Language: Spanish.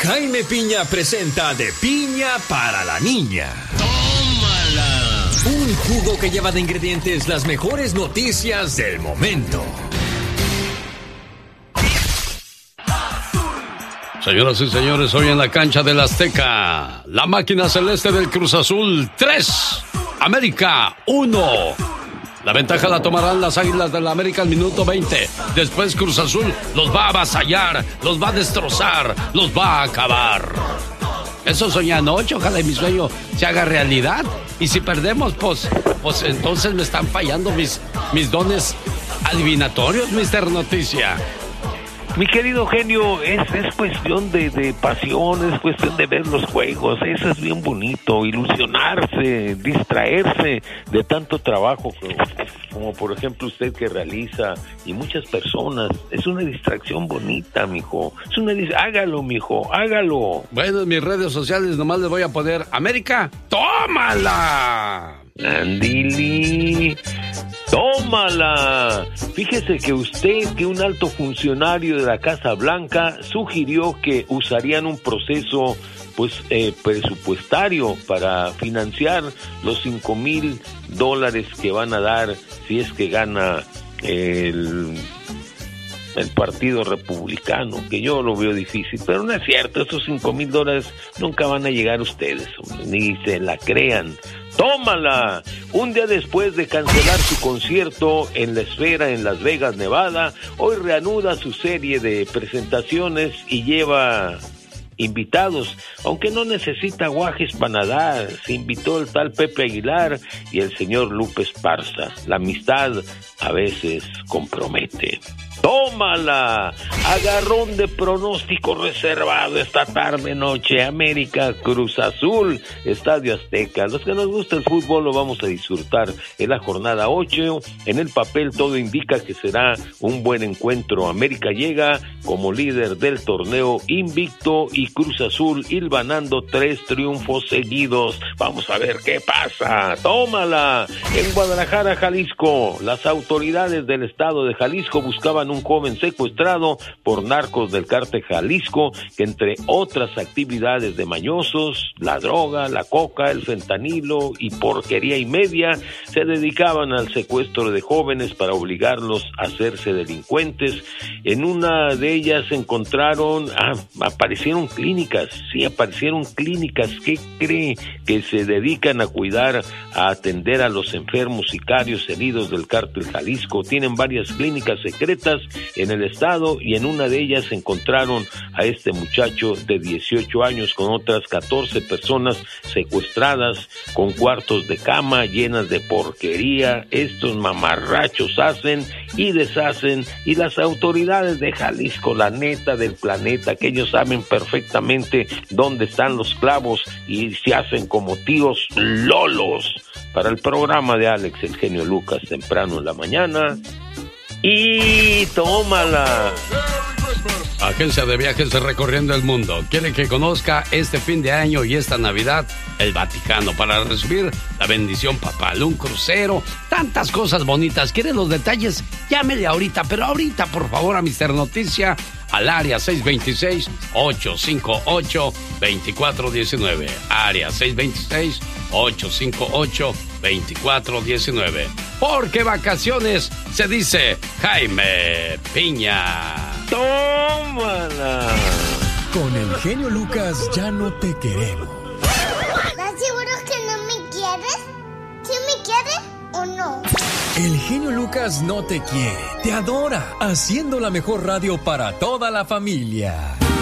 Jaime Piña presenta De Piña para la Niña. ¡Tómala! Un jugo que lleva de ingredientes las mejores noticias del momento. Señoras y señores, hoy en la cancha del Azteca, la máquina celeste del Cruz Azul 3, América 1. La ventaja la tomarán las Águilas del América al minuto 20. Después Cruz Azul los va a avasallar, los va a destrozar, los va a acabar. Eso soñé anoche, ojalá y mi sueño se haga realidad. Y si perdemos, pues entonces me están fallando mis dones adivinatorios, Mr. Noticia. Mi querido genio, es cuestión de pasión, es cuestión de ver los juegos, eso es bien bonito, ilusionarse, distraerse de tanto trabajo como por ejemplo usted que realiza y muchas personas, es una distracción bonita, mijo, hágalo, mijo, hágalo. Bueno, en mis redes sociales nomás le voy a poner, América, ¡tómala! Andili, tómala. Fíjese que un alto funcionario de la Casa Blanca sugirió que usarían un proceso presupuestario para financiar los $5,000 que van a dar si es que gana el Partido Republicano, que yo lo veo difícil, pero no es cierto, esos $5,000 nunca van a llegar a ustedes, ni se la crean. ¡Tómala! Un día después de cancelar su concierto en La Esfera en Las Vegas, Nevada, hoy reanuda su serie de presentaciones y lleva invitados, aunque no necesita guajes para nadar. Se invitó el tal Pepe Aguilar y el señor Lupe Esparza. La amistad a veces compromete. ¡Tómala! Agarrón de pronóstico reservado esta tarde-noche. América Cruz Azul, Estadio Azteca. Los que nos gusta el fútbol lo vamos a disfrutar en la jornada 8. En el papel todo indica que será un buen encuentro. América llega como líder del torneo invicto y Cruz Azul hilvanando 3 triunfos seguidos. Vamos a ver qué pasa. ¡Tómala! En Guadalajara, Jalisco, las autoridades del estado de Jalisco buscaban un joven secuestrado por narcos del cártel Jalisco, que entre otras actividades de mañosos, la droga, la coca, el fentanilo y porquería y media, se dedicaban al secuestro de jóvenes para obligarlos a hacerse delincuentes. En una de ellas aparecieron clínicas, ¿qué cree? Que se dedican a cuidar, a atender a los enfermos sicarios heridos del cártel Jalisco. Tienen varias clínicas secretas en el estado y en una de ellas encontraron a este muchacho de 18 años con otras 14 personas secuestradas, con cuartos de cama llenas de porquería. Estos mamarrachos hacen y deshacen, y las autoridades de Jalisco, la neta del planeta, que ellos saben perfectamente dónde están los clavos y se hacen como tíos lolos. Para el programa de Alex, el genio Lucas, temprano en la mañana. Y tómala. Agencia de viajes recorriendo el mundo quiere que conozca este fin de año y esta Navidad el Vaticano para recibir la bendición papal, un crucero, tantas cosas bonitas. ¿Quiere los detalles? Llámele ahorita, pero ahorita por favor a Mr. Noticia al área 626-858-2419. Área 626-858-2419. Porque vacaciones se dice Jaime Piña. ¡Tómala! Con el genio Lucas ya no te queremos. ¿Estás seguro que no me quieres? ¿Sí me quieres o no? El genio Lucas no te quiere, te adora, haciendo la mejor radio para toda la familia.